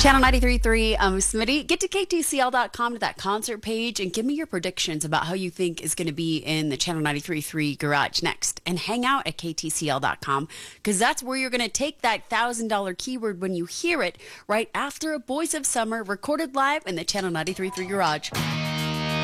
Channel 93.3, Smitty. Get to KTCL.com to that concert page and give me your predictions about how you think is going to be in the Channel 93.3 garage next. And hang out at KTCL.com because that's where you're going to take that $1,000 keyword when you hear it right after a Boys of Summer recorded live in the Channel 93.3 garage.